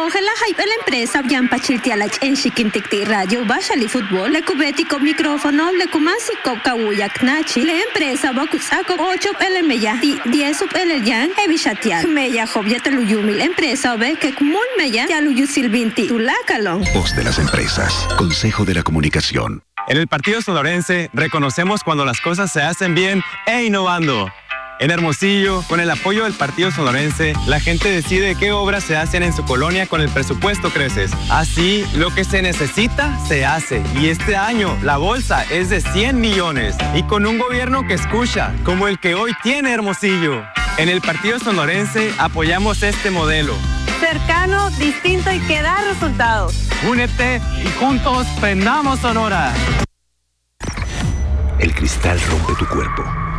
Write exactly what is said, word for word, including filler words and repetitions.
Ojalá hype la empresa Bian Pachiltialach en Shikintikti Radio Bashali Fútbol, le cubético micrófono, le kumásiko Kawuyak Nachi, la empresa Bakusako ocho el meya, diez el yan, Evishatial, Meya Jobiataluyumi, la empresa Obe que Kumul Meya, Yaluyu Silvinti, Tulakalon. Voz de las empresas, Consejo de la Comunicación. En el Partido Sonorense reconocemos cuando las cosas se hacen bien e innovando. En Hermosillo, con el apoyo del Partido Sonorense, la gente decide qué obras se hacen en su colonia con el presupuesto Creces. Así, lo que se necesita, se hace. Y este año, la bolsa es de cien millones. Y con un gobierno que escucha, como el que hoy tiene Hermosillo. En el Partido Sonorense apoyamos este modelo. Cercano, distinto y que da resultados. Únete y juntos prendamos Sonora. El cristal rompe tu cuerpo,